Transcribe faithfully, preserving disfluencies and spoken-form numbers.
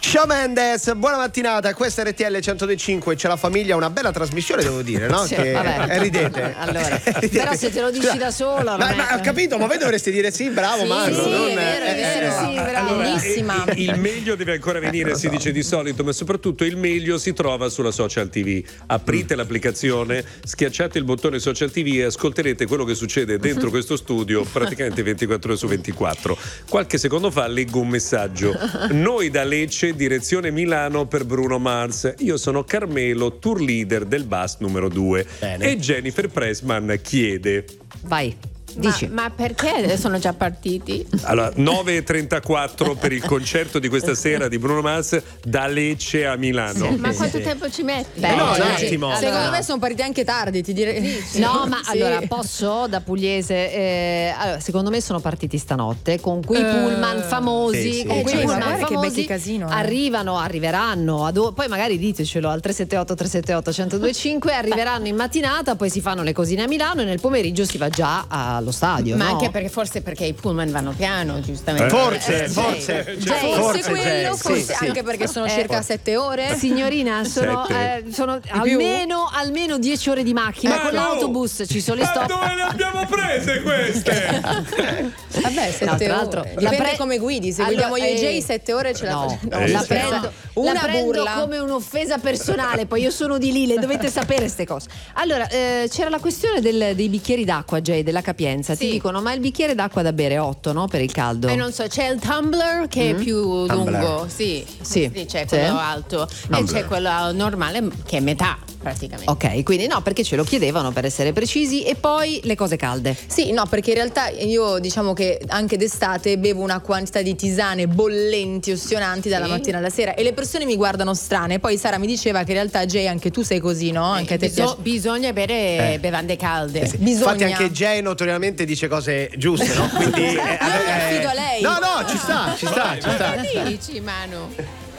Shawn Mendes, buona mattinata, questa è R T L centodue e cinque, c'è la famiglia, una bella trasmissione devo dire, no? Sì, che vabbè. eh, ridete. Allora, ridete. però se te lo dici da solo, ma, non ma è... ho capito, ma voi dovreste dire sì, bravo sì, Marco. sì, non, è vero, è vero, sì, bravo. Allora, Bellissima. il, il meglio deve ancora venire, Eh, si so. dice di solito, ma soprattutto il meglio si trova sulla Social T V. Aprite l'applicazione, schiacciate il bottone Social T V e ascolterete quello che succede dentro questo studio praticamente ventiquattro ore su ventiquattro. Qualche secondo fa leggo un messaggio. Noi da Lecce, direzione Milano per Bruno Mars. Io sono Carmelo, tour leader del bus numero due. Bene. E Jennifer Pressman chiede: Vai, Ma, dici. ma perché sono già partiti? allora, nove e trentaquattro per il concerto di questa sera di Bruno Mars da Lecce a Milano. Ma quanto tempo ci metti? Beh, no, un Gigi, attimo. allora- Secondo me sono partiti anche tardi, ti direi. No, ma Sì. allora posso da pugliese? eh, allora, secondo me sono partiti stanotte con quei Eh, pullman famosi. sì, sì. Con Eh, quei Gigi, ma pullman guarda che famosi becchi casino, eh. arrivano, arriveranno. Ad, o- poi magari ditecelo al tre sette otto tre sette otto uno zero due cinque. Arriveranno in mattinata, poi si fanno le cosine a Milano e nel pomeriggio si va già allo stadio. Ma no? anche perché forse perché i pullman vanno piano, giustamente. Forse, Eh, forse, Jay, forse, forse quello, Jay, forse sì, sì. anche perché sono Eh, circa sette ore. Signorina, sono, Sette. eh, sono più? almeno, almeno dieci ore di macchina. Ma con no! l'autobus ci sono i Ma stop. dove le abbiamo prese queste? Vabbè, sette No, tra ore. l'altro, la Dipende pre- come guidi. Se Allora, guidiamo io e eh, Jay, sette ore ce la no, facciamo. Eh, la sì. prendo, Una la prendo burla. come un'offesa personale, poi io sono di lì, le dovete sapere ste cose. Allora, eh, c'era la questione del- dei bicchieri d'acqua, Jay, della capienza. Ti Sì. dicono, ma il bicchiere d'acqua da bere è otto, no? Per il caldo. E non so, c'è il tumbler che è più Tumbler. lungo, sì, Sì. sì, c'è Sì. quello alto e c'è quello normale che è metà praticamente. Ok, quindi no, perché ce lo chiedevano per essere precisi. E poi le cose calde. Sì, no, perché in realtà io diciamo che anche d'estate bevo una quantità di tisane bollenti, ossionanti dalla Sì. mattina alla sera e le persone mi guardano strane. Poi Sara mi diceva che in realtà Jay anche tu sei così, no? Anche a te Biso- piace. bisogna bere Eh. bevande calde. Sì. Bisogna. Infatti anche Jay notoriamente dice cose giuste, no? Quindi eh, mi affido a lei. No, no, ci sta, ci sta, ci sta. Cosa dici, Manu?